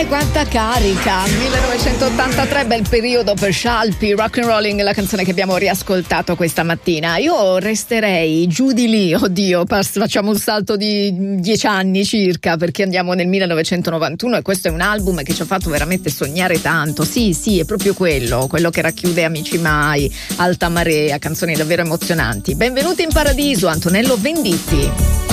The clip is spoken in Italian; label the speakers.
Speaker 1: Quanta carica! 1983, bel periodo per Scialpi, Rock and Rolling, la canzone che abbiamo riascoltato questa mattina. Io resterei giù di lì, oddio, facciamo un salto di 10 anni circa, perché andiamo nel 1991 e questo è un album che ci ha fatto veramente sognare tanto. Sì, è proprio quello che racchiude Amici Mai, Alta Marea, canzoni davvero emozionanti. Benvenuti in paradiso, Antonello Venditti.